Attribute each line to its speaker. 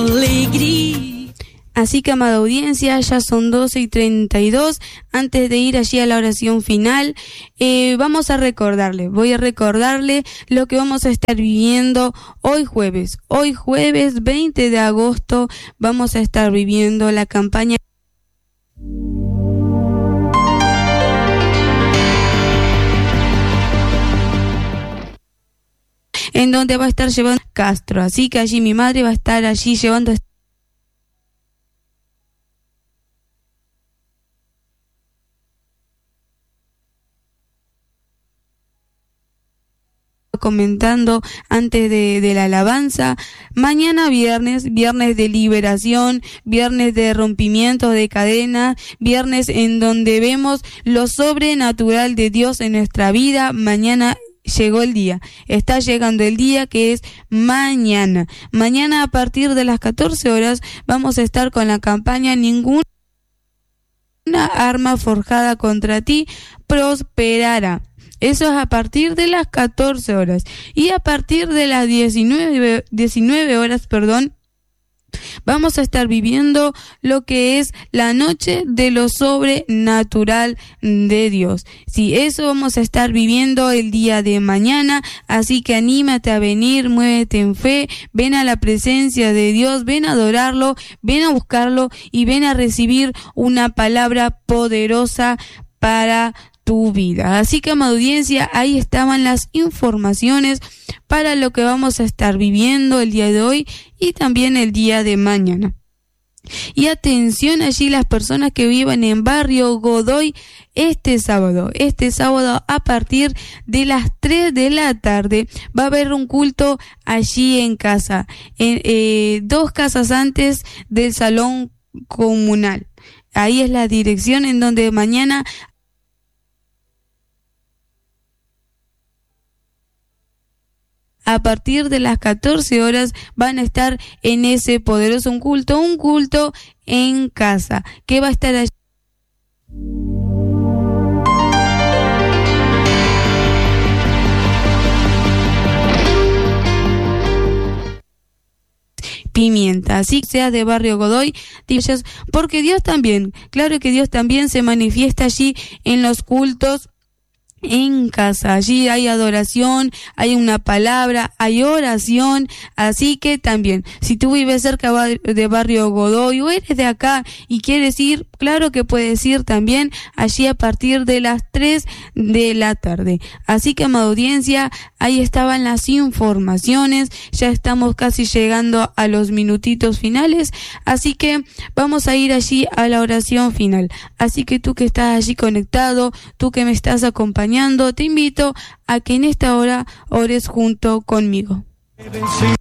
Speaker 1: Así que, amada audiencia, ya son 12:32. Antes de ir allí a la oración final, voy a recordarle lo que vamos a estar viviendo hoy jueves. Hoy jueves 20 de agosto vamos a estar viviendo la campaña en donde va a estar llevando Castro. Así que allí mi madre va a estar allí llevando comentando antes de la alabanza. Mañana viernes de liberación, viernes de rompimiento de cadenas, viernes en donde vemos lo sobrenatural de Dios en nuestra vida. Mañana llegó el día, está llegando el día que es mañana. Mañana a partir de las 14 horas vamos a estar con la campaña Ninguna arma forjada contra ti prosperará. Eso es a partir de las 14 horas. Y a partir de las 19 horas, vamos a estar viviendo lo que es la noche de lo sobrenatural de Dios. Sí, eso vamos a estar viviendo el día de mañana. Así que anímate a venir, muévete en fe, ven a la presencia de Dios, ven a adorarlo, ven a buscarlo y ven a recibir una palabra poderosa para tu vida. Así que, amada audiencia, ahí estaban las informaciones para lo que vamos a estar viviendo el día de hoy y también el día de mañana. Y atención allí las personas que vivan en Barrio Godoy este sábado a partir de las 3 de la tarde va a haber un culto allí en casa, en 2 casas antes del salón comunal. Ahí es la dirección en donde mañana a partir de las 14 horas van a estar en ese poderoso un culto en casa, que va a estar allí. Pimienta, así sea de Barrio Godoy, porque Dios también, claro que Dios también se manifiesta allí en los cultos en casa. Allí hay adoración, hay una palabra, hay oración. Así que también, si tú vives cerca de Barrio Godoy o eres de acá y quieres ir, claro que puedes ir también allí a partir de las 3 de la tarde. Así que, amada audiencia, ahí estaban las informaciones. Ya estamos casi llegando a los minutitos finales, así que vamos a ir allí a la oración final. Así que tú que estás allí conectado, tú que me estás acompañando, te invito a que en esta hora ores junto conmigo.